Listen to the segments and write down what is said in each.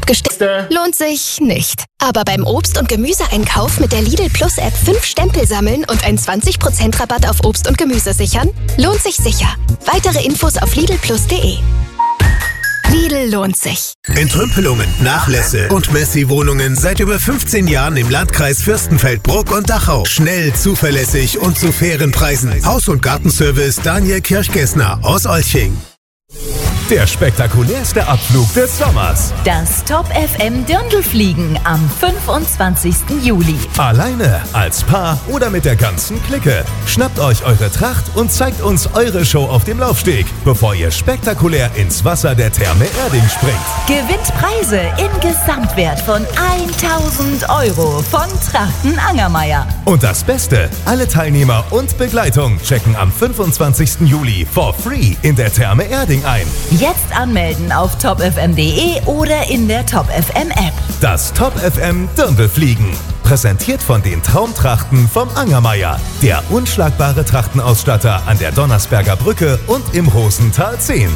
abgestellt. Lohnt sich nicht. Aber beim Obst- und Gemüseeinkauf mit der Lidl Plus App 5 Stempel sammeln und einen 20% Rabatt auf Obst und Gemüse sichern? Lohnt sich sicher. Weitere Infos auf lidlplus.de. Lidl lohnt sich. Entrümpelungen, Nachlässe und Messi-Wohnungen seit über 15 Jahren im Landkreis Fürstenfeldbruck und Dachau. Schnell, zuverlässig und zu fairen Preisen. Haus- und Gartenservice Daniel Kirchgessner aus Olching. Der spektakulärste Abflug des Sommers. Das Top FM Dirndlfliegen am 25. Juli. Alleine, als Paar oder mit der ganzen Clique. Schnappt euch eure Tracht und zeigt uns eure Show auf dem Laufsteg, bevor ihr spektakulär ins Wasser der Therme Erding springt. Gewinnt Preise im Gesamtwert von 1.000 € von Trachten Angermeier. Und das Beste, alle Teilnehmer und Begleitung checken am 25. Juli for free in der Therme Erding ein. Jetzt anmelden auf topfm.de oder in der Top FM App. Das Top FM Dirndlfliegen. Präsentiert von den Traumtrachten vom Angermeier. Der unschlagbare Trachtenausstatter an der Donnersberger Brücke und im Rosental 10.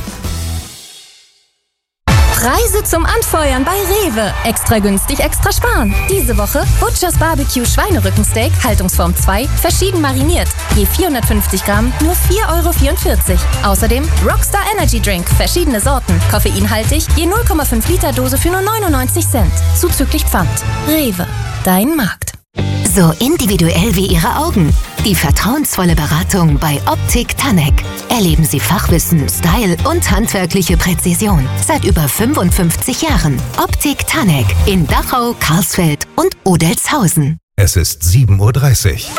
Preise zum Anfeuern bei Rewe. Extra günstig, extra sparen. Diese Woche Butchers Barbecue Schweinerückensteak, Haltungsform 2, verschieden mariniert. Je 450 Gramm, nur 4,44 €. Außerdem Rockstar Energy Drink, verschiedene Sorten, koffeinhaltig, je 0,5 Liter Dose für nur 99 Cent. Zuzüglich Pfand. Rewe, dein Markt. So individuell wie Ihre Augen. Die vertrauensvolle Beratung bei Optik Tanek. Erleben Sie Fachwissen, Style und handwerkliche Präzision. Seit über 55 Jahren. Optik Tanek in Dachau, Karlsfeld und Odelshausen. Es ist 7:30 Uhr.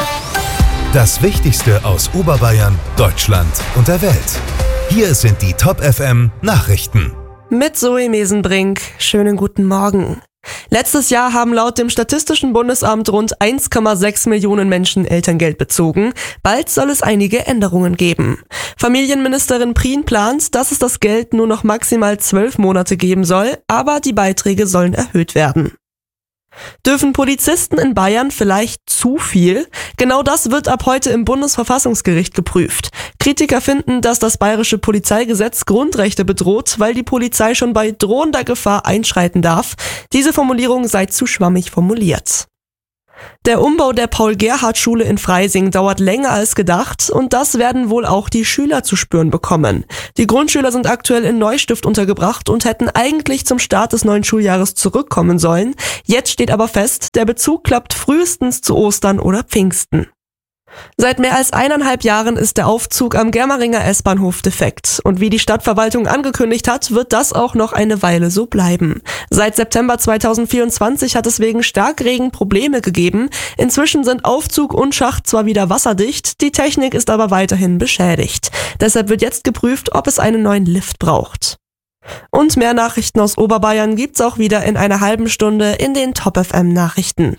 Das Wichtigste aus Oberbayern, Deutschland und der Welt. Hier sind die Top FM Nachrichten. Mit Zoe Mesenbrink. Schönen guten Morgen. Letztes Jahr haben laut dem Statistischen Bundesamt rund 1,6 Millionen Menschen Elterngeld bezogen. Bald soll es einige Änderungen geben. Familienministerin Prien plant, dass es das Geld nur noch maximal 12 Monate geben soll, aber die Beiträge sollen erhöht werden. Dürfen Polizisten in Bayern vielleicht zu viel? Genau das wird ab heute im Bundesverfassungsgericht geprüft. Kritiker finden, dass das bayerische Polizeigesetz Grundrechte bedroht, weil die Polizei schon bei drohender Gefahr einschreiten darf. Diese Formulierung sei zu schwammig formuliert. Der Umbau der Paul-Gerhardt-Schule in Freising dauert länger als gedacht und das werden wohl auch die Schüler zu spüren bekommen. Die Grundschüler sind aktuell in Neustift untergebracht und hätten eigentlich zum Start des neuen Schuljahres zurückkommen sollen. Jetzt steht aber fest, der Bezug klappt frühestens zu Ostern oder Pfingsten. Seit mehr als 1,5 Jahren ist der Aufzug am Germeringer S-Bahnhof defekt. Und wie die Stadtverwaltung angekündigt hat, wird das auch noch eine Weile so bleiben. Seit September 2024 hat es wegen Starkregen Probleme gegeben. Inzwischen sind Aufzug und Schacht zwar wieder wasserdicht, die Technik ist aber weiterhin beschädigt. Deshalb wird jetzt geprüft, ob es einen neuen Lift braucht. Und mehr Nachrichten aus Oberbayern gibt's auch wieder in einer halben Stunde in den Top FM Nachrichten.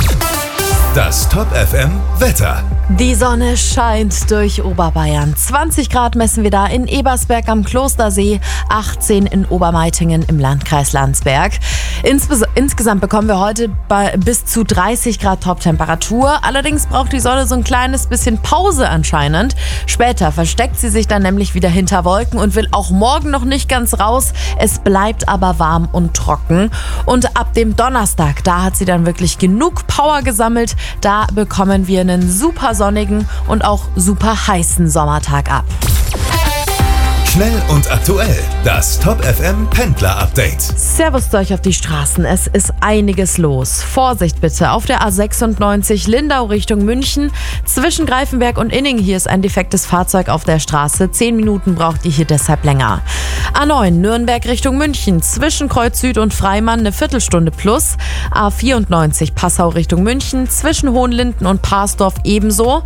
Das Top FM Wetter. Die Sonne scheint durch Oberbayern. 20 Grad messen wir da in Ebersberg am Klostersee, 18 in Obermeitingen im Landkreis Landsberg. Insgesamt bekommen wir heute bis zu 30 Grad Toptemperatur. Allerdings braucht die Sonne so ein kleines bisschen Pause anscheinend. Später versteckt sie sich dann nämlich wieder hinter Wolken und will auch morgen noch nicht ganz raus. Es bleibt aber warm und trocken. Und ab dem Donnerstag, da hat sie dann wirklich genug Power gesammelt. Da bekommen wir einen super sonnigen und auch super heißen Sommertag ab. Schnell und aktuell. Das Top FM Pendler Update. Servus zu euch auf die Straßen. Es ist einiges los. Vorsicht bitte auf der A96 Lindau Richtung München. Zwischen Greifenberg und Inning. Hier ist ein defektes Fahrzeug auf der Straße. 10 Minuten braucht ihr hier deshalb länger. A9 Nürnberg Richtung München. Zwischen Kreuz Süd und Freimann eine Viertelstunde plus. A94 Passau Richtung München. Zwischen Hohenlinden und Parsdorf ebenso.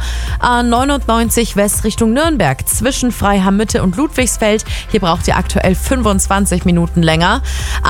A99 West Richtung Nürnberg. Zwischen Freiham-Mitte und Ludwigsfeld. Hier braucht ihr aktuell 25 Minuten länger.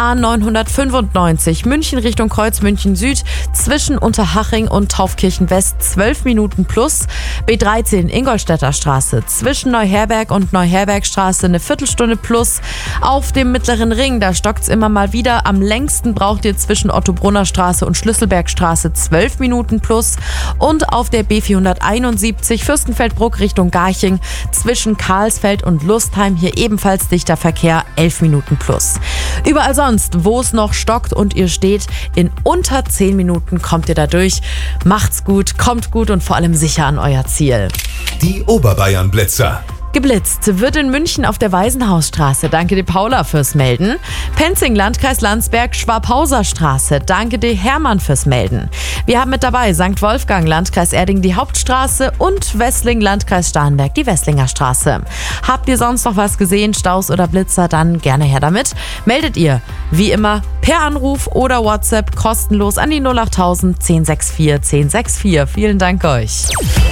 A995 München Richtung Kreuz München Süd. Zwischen Unterhaching und Taufkirchen West 12 Minuten plus. B13 Ingolstädter Straße. Zwischen Neuherberg und Neuherbergstraße eine Viertelstunde plus. Auf dem Mittleren Ring, da stockt's immer mal wieder. Am längsten braucht ihr zwischen Ottobrunner Straße und Schlüsselbergstraße 12 Minuten plus. Und auf der B471 Fürstenfeldbruck Richtung Garching zwischen Karlsfeld und Lustheim hier ebenfalls dichter Verkehr, 11 Minuten plus. Überall sonst, wo es noch stockt und ihr steht, in unter 10 Minuten kommt ihr da durch. Macht's gut, kommt gut und vor allem sicher an euer Ziel. Die Oberbayern-Blitzer. Geblitzt wird in München auf der Waisenhausstraße. Danke dir, Paula, fürs Melden. Penzing, Landkreis Landsberg, Schwabhauser Straße. Danke dir, Hermann, fürs Melden. Wir haben mit dabei St. Wolfgang, Landkreis Erding, die Hauptstraße und Wessling, Landkreis Starnberg, die Wesslinger Straße. Habt ihr sonst noch was gesehen, Staus oder Blitzer, dann gerne her damit. Meldet ihr, wie immer, per Anruf oder WhatsApp kostenlos an die 08000 1064 1064. Vielen Dank euch.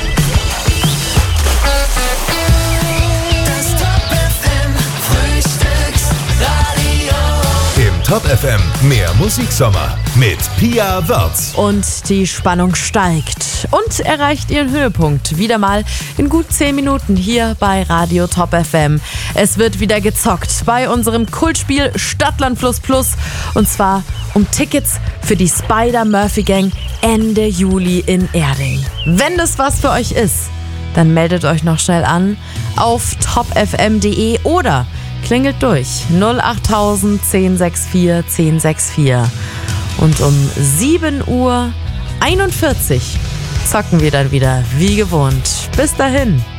Top FM, mehr Musiksommer mit Pia Wörz. Und die Spannung steigt und erreicht ihren Höhepunkt. Wieder mal in gut 10 Minuten hier bei Radio Top FM. Es wird wieder gezockt bei unserem Kultspiel Stadtland Plus Plus. Und zwar um Tickets für die Spider-Murphy-Gang Ende Juli in Erding. Wenn das was für euch ist, dann meldet euch noch schnell an auf topfm.de oder klingelt durch 08000 1064 1064. Und um 7:41 Uhr zocken wir dann wieder wie gewohnt. Bis dahin.